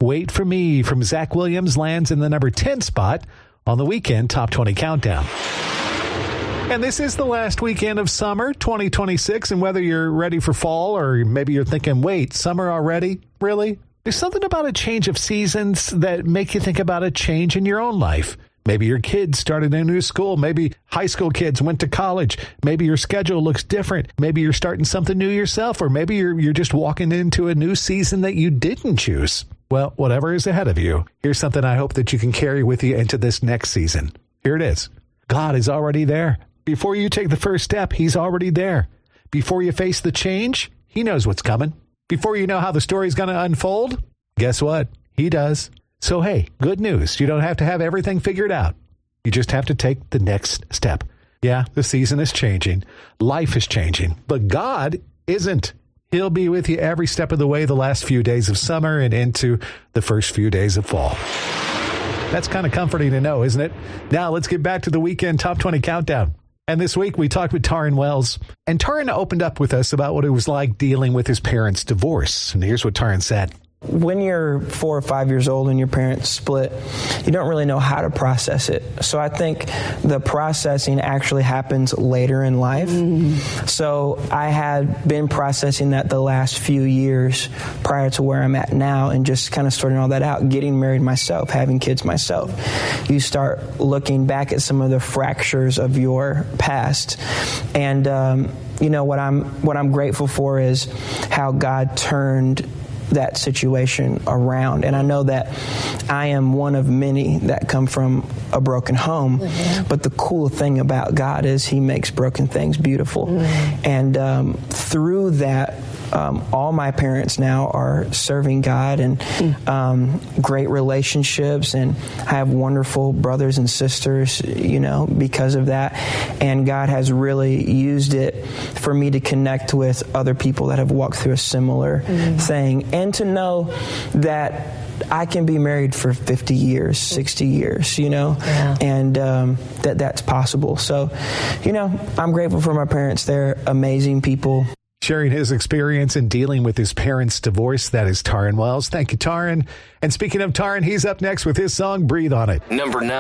Wait for Me from Zach Williams lands in the number 10 spot on the Weekend Top 20 Countdown. And this is the last weekend of summer 2026, and whether you're ready for fall or maybe you're thinking, wait, summer already? Really? There's something about a change of seasons that make you think about a change in your own life. Maybe your kids started a new school. Maybe high school kids went to college. Maybe your schedule looks different. Maybe you're starting something new yourself, or maybe you're just walking into a new season that you didn't choose. Well, whatever is ahead of you, here's something I hope that you can carry with you into this next season. Here it is. God is already there. Before you take the first step, he's already there. Before you face the change, he knows what's coming. Before you know how the story's going to unfold, guess what? He does. So, hey, good news. You don't have to have everything figured out. You just have to take the next step. Yeah, the season is changing. Life is changing. But God isn't. He'll be with you every step of the way the last few days of summer and into the first few days of fall. That's kind of comforting to know, isn't it? Now, let's get back to the Weekend Top 20 Countdown. And this week, we talked with Taryn Wells. And Taryn opened up with us about what it was like dealing with his parents' divorce. And here's what Taryn said. When you're 4 or 5 years old and your parents split, you don't really know how to process it. So I think the processing actually happens later in life. So I had been processing that the last few years prior to where I'm at now, and just kind of sorting all that out, getting married myself, having kids myself. You start looking back at some of the fractures of your past. And, what I'm grateful for is how God turned that situation around. And I know that I am one of many that come from a broken home, but the cool thing about God is he makes broken things beautiful. And through that, all my parents now are serving God, and great relationships, and I have wonderful brothers and sisters, because of that. And God has really used it for me to connect with other people that have walked through a similar thing, and to know that I can be married for 50 years, 60 years, and that's possible. So, I'm grateful for my parents. They're amazing people. Sharing his experience in dealing with his parents' divorce, that is Taryn Wells. Thank you, Taryn. And speaking of Taryn, he's up next with his song, Breathe on It. Number 9.